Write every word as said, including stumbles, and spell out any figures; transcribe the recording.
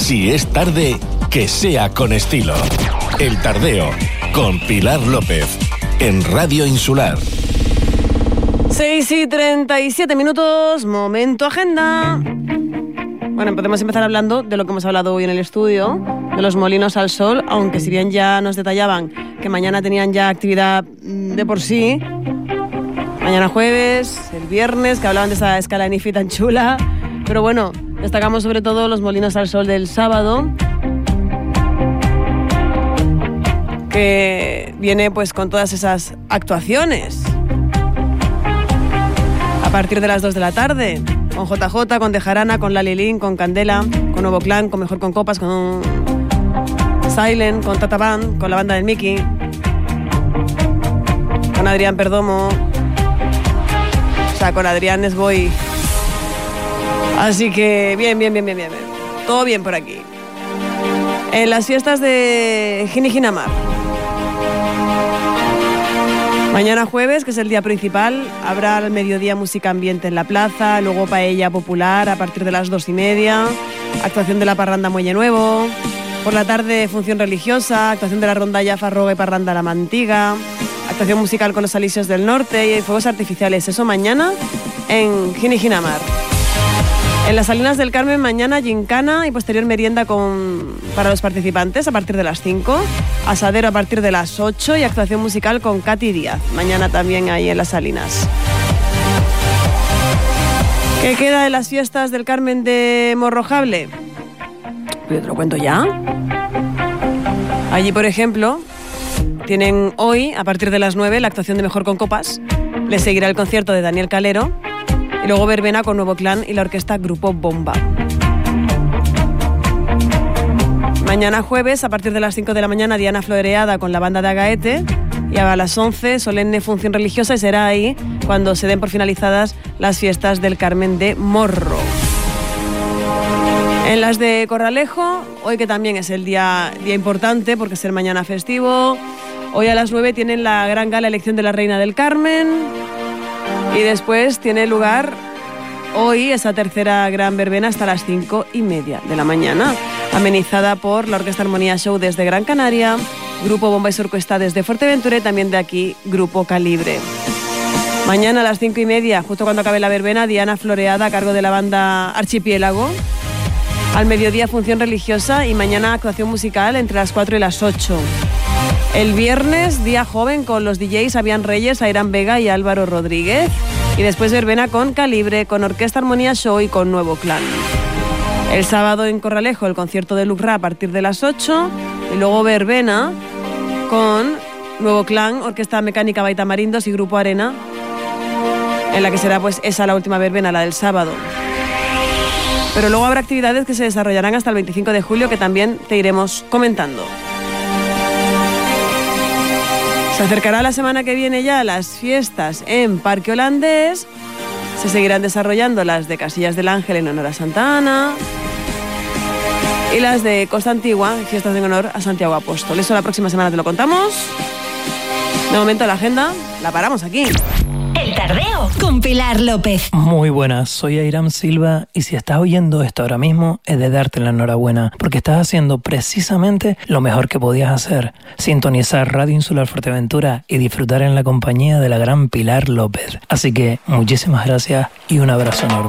Si es tarde, que sea con estilo. El Tardeo, con Pilar López, en Radio Insular. seis y treinta y siete minutos, momento agenda. Bueno, podemos empezar hablando de lo que hemos hablado hoy en el estudio, de los molinos al sol, aunque si bien ya nos detallaban que mañana tenían ya actividad de por sí, mañana jueves, el viernes, que hablaban de esa escala Nifi tan chula, pero bueno, destacamos sobre todo los molinos al sol del sábado, que viene pues con todas esas actuaciones a partir de las dos de la tarde, con J J, con Tejarana, con Lalilín, con Candela, con Nuevo Clan, con Mejor con Copas, con Silent, con Tata Band, con la banda del Mickey, con Adrián Perdomo, o sea, con Adrián Esboy. Así que bien, bien, bien, bien, bien, bien. Todo bien por aquí. En las fiestas de Jinijinamar. Mañana jueves, que es el día principal, habrá al mediodía música ambiente en la plaza, luego paella popular a partir de las dos y media, actuación de la parranda Muelle Nuevo, por la tarde función religiosa, actuación de la rondalla Farroga y parranda La Mantiga, actuación musical con los Alisios del Norte y fuegos artificiales, eso mañana en Jinijinamar. En las Salinas del Carmen mañana gincana y posterior merienda con, para los participantes a partir de las cinco, asadero a partir de las ocho y actuación musical con Katy Díaz, mañana también ahí en las Salinas. ¿Qué queda de las fiestas del Carmen de Morrojable? Yo te lo cuento ya. Allí, por ejemplo, tienen hoy, a partir de las nueve, la actuación de Mejor con Copas, les seguirá el concierto de Daniel Calero, y luego verbena con Nuevo Clan y la orquesta Grupo Bomba. Mañana jueves, a partir de las cinco de la mañana, Diana Floreada con la banda de Agaete. Y a las once, solemne función religiosa, y será ahí cuando se den por finalizadas las fiestas del Carmen de Morro. En las de Corralejo, hoy que también es el día, día importante porque es el mañana festivo, hoy a las nueve tienen la gran gala elección de la Reina del Carmen. Y después tiene lugar hoy esa tercera gran verbena hasta las cinco y media de la mañana, amenizada por la Orquesta Armonía Show desde Gran Canaria, Grupo Bomba y su orquesta desde Fuerteventura y también de aquí Grupo Calibre. Mañana a las cinco y media, justo cuando acabe la verbena, Diana Floreada a cargo de la banda Archipiélago. Al mediodía función religiosa y mañana actuación musical entre las cuatro y las ocho. El viernes, día joven con los D Js Avian Reyes, Airán Vega y Álvaro Rodríguez. Y después verbena con Calibre, con Orquesta Armonía Show y con Nuevo Clan. El sábado en Corralejo el concierto de Lucra a partir de las ocho. Y luego verbena con Nuevo Clan, Orquesta Mecánica Baitamarindos y Grupo Arena, en la que será pues esa la última verbena, la del sábado. Pero luego habrá actividades que se desarrollarán hasta el veinticinco de julio que también te iremos comentando. Se acercará la semana que viene ya las fiestas en Parque Holandés. Se seguirán desarrollando las de Casillas del Ángel en honor a Santa Ana. Y las de Costa Antigua, fiestas en honor a Santiago Apóstol. Eso la próxima semana te lo contamos. De momento la agenda la paramos aquí. El Tardeo con Pilar López. Muy buenas, soy Airam Silva y si estás oyendo esto ahora mismo es de darte la enhorabuena porque estás haciendo precisamente lo mejor que podías hacer, sintonizar Radio Insular Fuerteventura y disfrutar en la compañía de la gran Pilar López. Así que muchísimas gracias y un abrazo enorme.